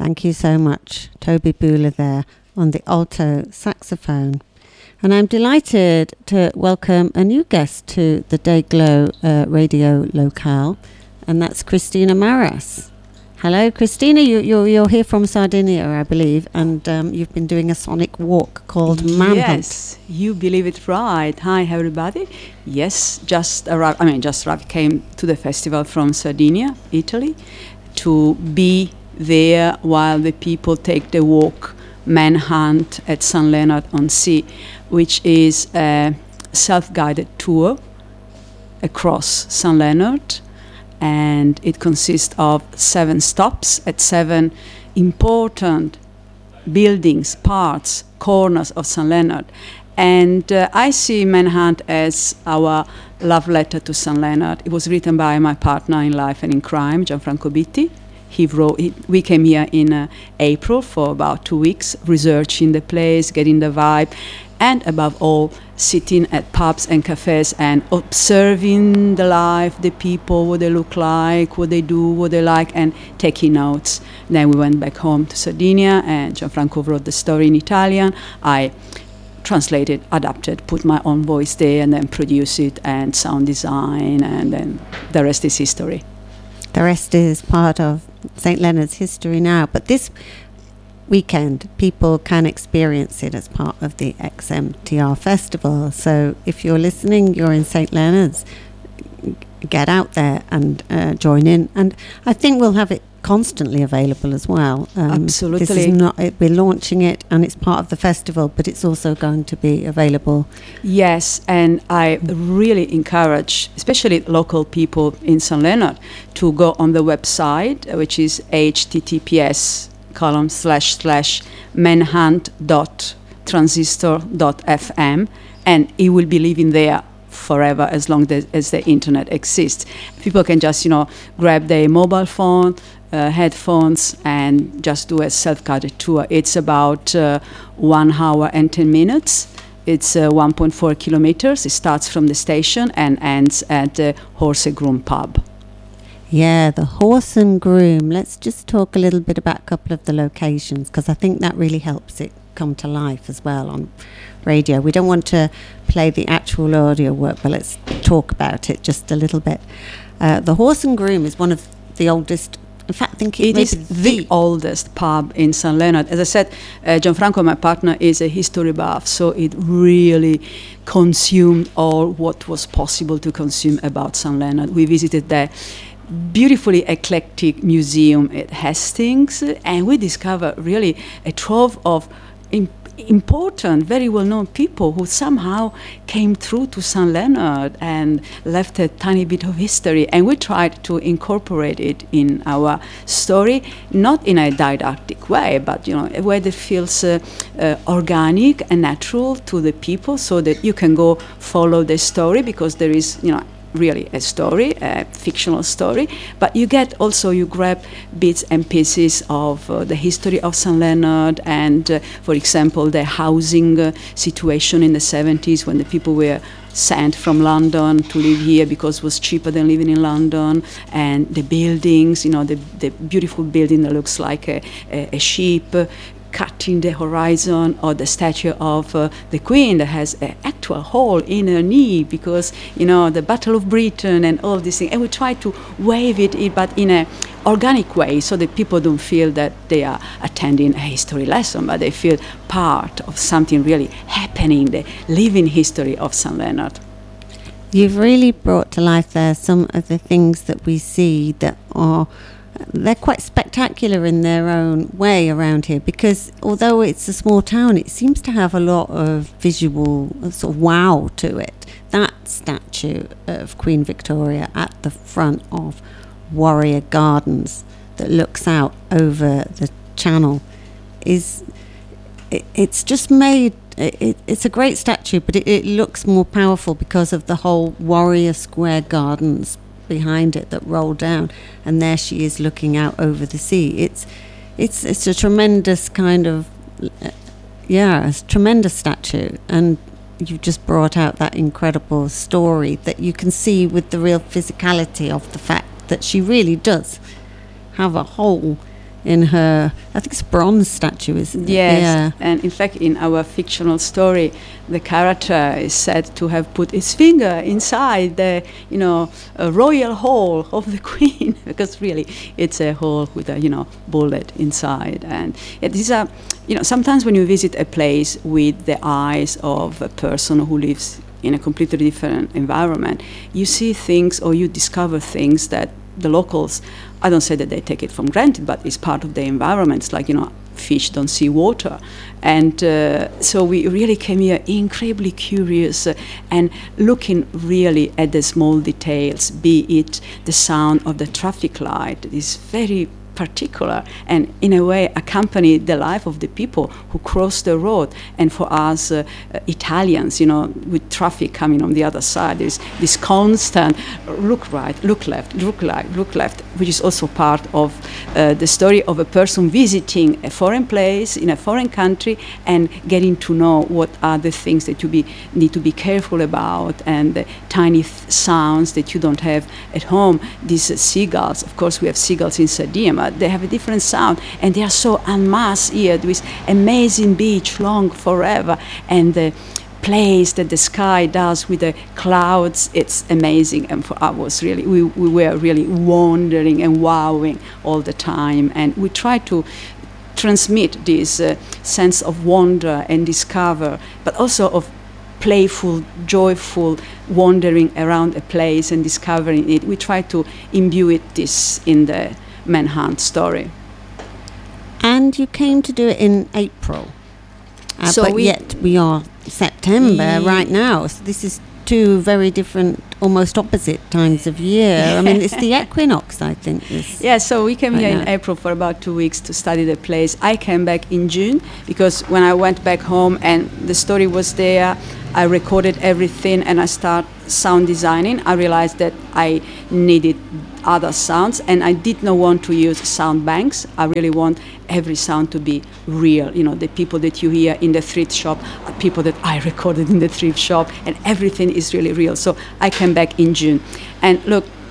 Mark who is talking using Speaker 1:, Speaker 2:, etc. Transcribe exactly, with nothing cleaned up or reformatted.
Speaker 1: Thank you so much, Toby Bula there on the alto saxophone. And I'm delighted to welcome a new guest to the Dayglow uh, radio locale, and that's Christina Maras. Hello, Christina. You, you're, you're here from Sardinia, I believe, and um, you've been doing a sonic walk called Manhunt.
Speaker 2: Yes, you believe it right. Hi, everybody. Yes, just arrived. I mean, just arrived. Came to the festival from Sardinia, Italy, to be there while the people take the walk Manhunt at Saint Leonard-on-Sea, which is a self-guided tour across Saint Leonard, and it consists of seven stops at seven important buildings, parts, corners of Saint Leonard. And uh, I see Manhunt as our love letter to Saint Leonard. It was written by my partner in life and in crime, Gianfranco Bitti. He wrote. He, we came here in uh, April for about two weeks, researching the place, getting the vibe, and above all, sitting at pubs and cafes and observing the life, the people, what they look like, what they do, what they like, and taking notes. Then we went back home to Sardinia, and Gianfranco wrote the story in Italian. I translated, adapted, put my own voice there, and then produced it, and sound design, and then the rest is history.
Speaker 1: The rest is part of Saint Leonard's history now. But this weekend, people can experience it as part of the X M T R Festival. So if you're listening, you're in Saint Leonard's, get out there and uh, join in. And I think we'll have it constantly available as well. Um,
Speaker 2: Absolutely.
Speaker 1: This is not, it, we're launching it and it's part of the festival, but it's also going to be available.
Speaker 2: Yes, and I really encourage, especially local people in Saint Leonard, to go on the website, which is https column slash slash manhunt dot transistor dot fm, and it will be living there forever as long as, as the internet exists. People can just, you know, grab their mobile phone, uh, headphones, and just do a self-guided tour. It's about uh, one hour and ten minutes. It's uh, one point four kilometers. It starts from the station and ends at the Horse and Groom pub.
Speaker 1: Yeah, the Horse and Groom. Let's just talk a little bit about a couple of the locations, because I think that really helps it come to life as well on radio. We don't want to play the actual audio work, but let's talk about it just a little bit. Uh, the Horse and Groom is one of the oldest, in fact, I think it,
Speaker 2: it is the, the oldest pub in Saint Leonard. As I said, uh, Gianfranco, my partner, is a history buff, so it really consumed all what was possible to consume about Saint Leonard. We visited the beautifully eclectic museum at Hastings, and we discovered really a trove of imp- important, very well-known people who somehow came through to Saint Leonard and left a tiny bit of history, and we tried to incorporate it in our story, not in a didactic way, but you know, a way that feels uh, uh, organic and natural to the people, so that you can go follow the story, because there is, you know, really a story, a fictional story, but you get also, you grab bits and pieces of uh, the history of Saint Leonard, and uh, for example, the housing uh, situation in the seventies when the people were sent from London to live here because it was cheaper than living in London, and the buildings, you know, the, the beautiful building that looks like a, a, a sheep, uh, cutting the horizon, or the statue of uh, the Queen that has an actual hole in her knee because, you know, the Battle of Britain and all these things. And we try to wave it, it but in an organic way, so that people don't feel that they are attending a history lesson, but they feel part of something really happening, the living history of Saint Leonard.
Speaker 1: You've really brought to life there some of the things that we see that are they're quite spectacular in their own way around here, because although it's a small town, it seems to have a lot of visual sort of wow to it. That statue of Queen Victoria at the front of Warrior Gardens that looks out over the channel is it, it's just made it, it's a great statue, but it, it looks more powerful because of the whole Warrior Square Gardens behind it that roll down, and there she is looking out over the sea. It's it's it's a tremendous kind of uh, yeah, it's a tremendous statue, and you've just brought out that incredible story that you can see with the real physicality of the fact that she really does have a whole in her, I think it's a bronze statue, isn't it?
Speaker 2: Yes,
Speaker 1: Yeah.
Speaker 2: and in fact, in our fictional story, the character is said to have put his finger inside the, you know, a royal hole of the queen, because really it's a hole with a, you know, bullet inside. And it is a, you know, sometimes when you visit a place with the eyes of a person who lives in a completely different environment, you see things or you discover things that the locals, I don't say that they take it for granted, but it's part of the environment. It's like, you know, fish don't see water. And uh, so we really came here incredibly curious uh, and looking really at the small details, be it the sound of the traffic light, is very particular and in a way accompany the life of the people who cross the road. And for us uh, uh, Italians, you know, with traffic coming on the other side, there's this constant look right, look left, look right, look left, which is also part of uh, the story of a person visiting a foreign place in a foreign country and getting to know what are the things that you be, need to be careful about, and the tiny th- sounds that you don't have at home. These uh, seagulls, of course we have seagulls in Sardinia, they have a different sound, and they are so en masse here. This amazing beach, long forever, and the plays that the sky does with the clouds, it's amazing. And for us, really, we, we were really wondering and wowing all the time, and we try to transmit this uh, sense of wonder and discover, but also of playful, joyful wandering around a place and discovering it. We try to imbue it this in the Manhunt story.
Speaker 1: And you came to do it in April, uh,
Speaker 2: So
Speaker 1: but
Speaker 2: we-
Speaker 1: yet we are September
Speaker 2: Ye-
Speaker 1: right now. So this is two very different, almost opposite times of year. I mean, it's the equinox, I think. Is
Speaker 2: Yeah, so we came
Speaker 1: I
Speaker 2: here in
Speaker 1: know.
Speaker 2: April for about two weeks to study the place. I came back in June because when I went back home and the story was there, I recorded everything and I start sound designing. I realized that I needed other sounds, and I did not want to use sound banks. I really want every sound to be real. You know, the people that you hear in the thrift shop are people that I recorded in the thrift shop, and everything is really real. So I came back in June. And look,